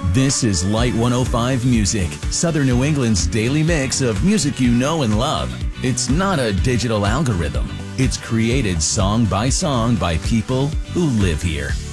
This is Light 105 Music, Southern New England's daily mix of music you know and love. It's not a digital algorithm. It's created song by people who live here.